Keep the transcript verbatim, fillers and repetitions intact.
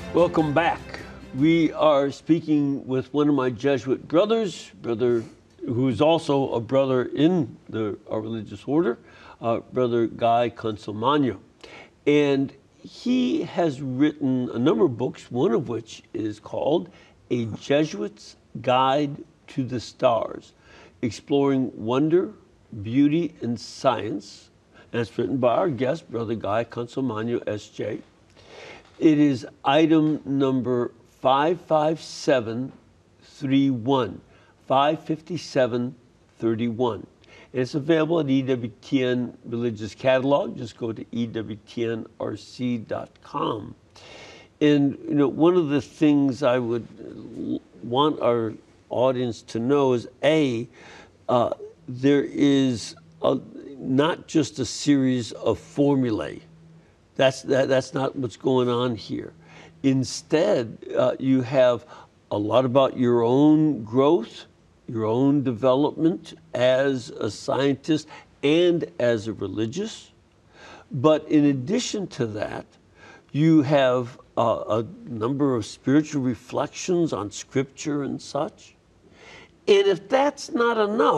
Welcome back. We are speaking with one of my Jesuit brothers, brother who's also a brother in the our religious order, uh, Brother Guy Consolmagno. And he has written a number of books, one of which is called A Jesuit's Guide to the Stars, Exploring Wonder, Beauty, and Science. And it's written by our guest, Brother Guy Consolmagno, S J. It is item number five five seven three one, five five seven three one. And it's available at E W T N Religious Catalog. Just go to E W T N R C dot com. And you know, one of the things I would want our audience to know is, A, uh, there is a, not just a series of formulae. That's, that, that's not what's going on here. Instead, uh, you have a lot about your own growth, your own development as a scientist and as a religious. But in addition to that, you have uh, a number of spiritual reflections on scripture and such. And if that's not enough,